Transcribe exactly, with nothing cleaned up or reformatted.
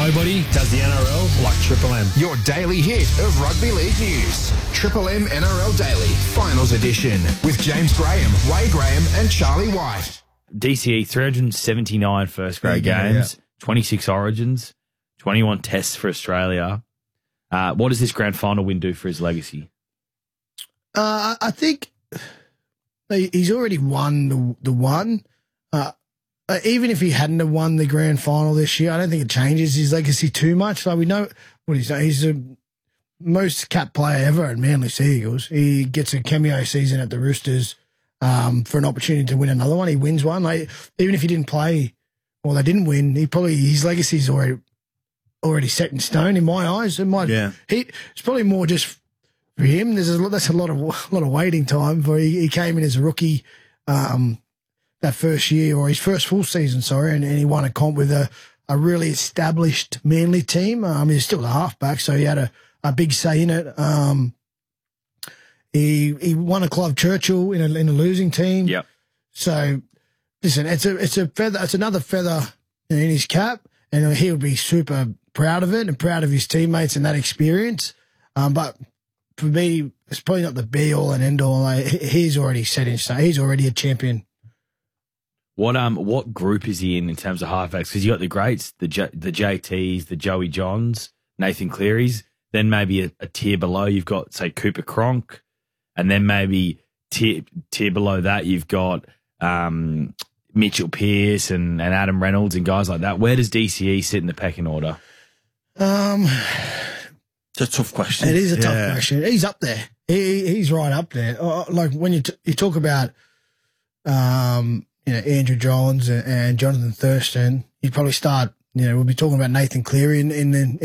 Nobody does the N R L like Triple M. Your daily hit of rugby league news. Triple M N R L Daily, Finals Edition, with James Graham, Wade Graham and Charlie White. D C E, three hundred seventy-nine first grade Yeah, games, yeah. twenty-six origins, twenty-one tests for Australia. Uh, what does this grand final win do for his legacy? Uh, I think he's already won the, the one. Uh, uh, even if he hadn't have won the grand final this year, I don't think it changes his legacy too much. Like we know what he's done. He's the most capped player ever at Manly Sea Eagles. He gets a cameo season at the Roosters um, for an opportunity to win another one. He wins one. Like even if he didn't play, or they didn't win, he probably his legacy's already already set in stone in my eyes. It might. Yeah. He, it's probably more just. For him, there's a lot, that's a lot of a lot of waiting time. For he, he came in as a rookie um, that first year, or his first full season, sorry, and, and he won a comp with a, a really established Manly team. Um, he's still a halfback, so he had a, a big say in it. Um, he he won a Clive Churchill in a in a losing team. Yep. So listen, it's a it's a feather, it's another feather in his cap, and he'll be super proud of it and proud of his teammates and that experience. Um, but for me, it's probably not the be-all and end-all. Like, he's already set in stone. He's already a champion. What um what group is he in in terms of halfbacks? Because you got the greats, the J, the J Ts, the Joey Johns, Nathan Clearys. Then maybe a, a tier below, you've got say Cooper Cronk, and then maybe tier tier below that you've got um, Mitchell Pearce and, and Adam Reynolds and guys like that. Where does D C E sit in the pecking order? Um. It's a tough question. It is a tough Yeah. question. He's up there. He he's right up there. Uh, Like when you t- you talk about, um, you know, Andrew Johns and, and Jonathan Thurston, you probably start. You know, we'll be talking about Nathan Cleary in in, in